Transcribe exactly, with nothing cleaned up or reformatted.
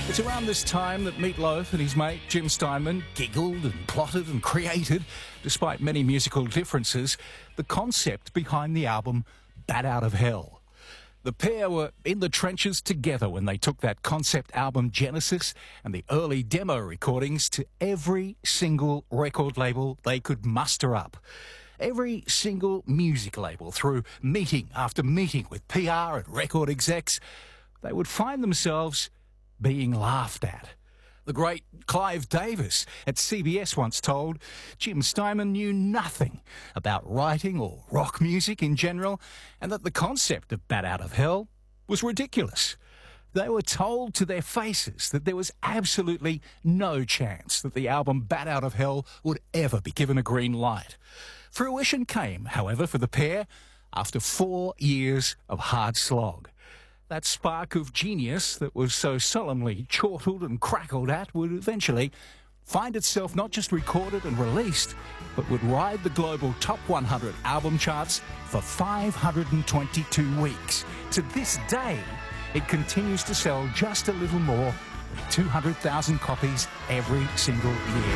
It's around this time that Meat Loaf and his mate Jim Steinman giggled and plotted and created, despite many musical differences, the concept behind the album Bat Out of Hell. The pair were in the trenches together when they took that concept album Genesis and the early demo recordings to every single record label they could muster up. Every single music label, through meeting after meeting with P R and record execs, they would find themselves being laughed at. The great Clive Davis at C B S once told Jim Steinman knew nothing about writing or rock music in general, and that the concept of Bat Out of Hell was ridiculous. They were told to their faces that there was absolutely no chance that the album Bat Out of Hell would ever be given a green light. Fruition came, however, for the pair after four years of hard slog. That spark of genius that was so solemnly chortled and crackled at would eventually find itself not just recorded and released, but would ride the global top one hundred album charts for five hundred twenty-two weeks. To this day, it continues to sell just a little more than two hundred thousand copies every single year.